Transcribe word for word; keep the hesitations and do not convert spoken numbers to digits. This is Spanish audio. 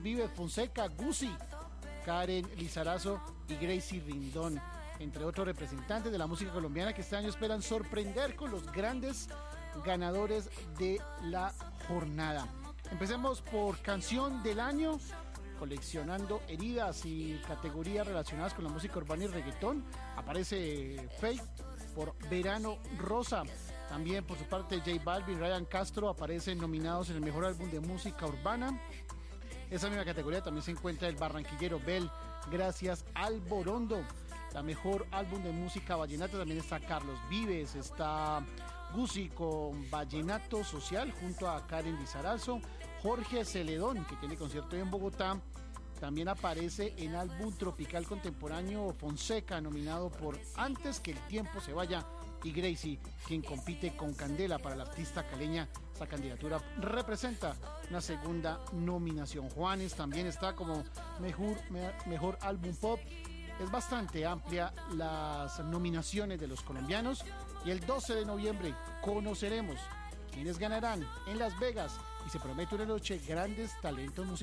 Vives, Fonseca, Guzzi, Karen Lizarazo y Gracie Rindón, entre otros representantes de la música colombiana que este año esperan sorprender con los grandes ganadores de la jornada. Empecemos por canción del año, coleccionando heridas y categorías relacionadas con la música urbana y reggaetón. Aparece Fate por Verano Rosa. También por su parte J Balvin y Ryan Castro aparecen nominados en el mejor álbum de música urbana. Esa misma categoría también se encuentra el barranquillero Bel, Gracias al Borondo. La mejor álbum de música vallenata también está Carlos Vives, está Guzzi con Vallenato Social junto a Karen Lizarazo, Jorge Celedón, que tiene concierto en Bogotá. También aparece en álbum tropical contemporáneo Fonseca, nominado por Antes que el tiempo se vaya, y Gracie, quien compite con Candela para la artista caleña. Esta candidatura representa una segunda nominación. Juanes también está como mejor, mejor álbum pop. Es bastante amplia las nominaciones de los colombianos y el doce de noviembre conoceremos quiénes ganarán en Las Vegas y se promete una noche grandes talentos musicales.